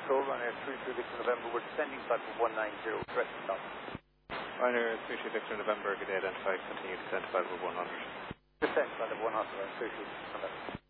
control, Ryanair 33 Victor November, we're descending flight for 190, correct stop. Ryanair 33 Victor November, good day, identified, continue descent flight for 100. Descent flight of 100, 33 Victor November.